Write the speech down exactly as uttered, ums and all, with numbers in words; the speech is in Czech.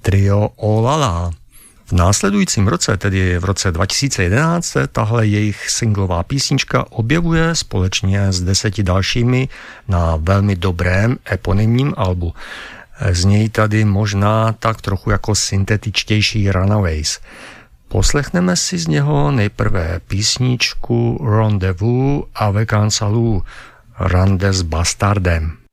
trio Olala. V následujícím roce, tedy v roce dva tisíce jedenáct, se tahle jejich singlová písnička objevuje společně s deseti dalšími na velmi dobrém eponymním albu. Znějí tady možná tak trochu jako syntetičtější Runaways. Poslechneme si z něho nejprve písničku Rendezvous avec un salut, Rande s bastardem.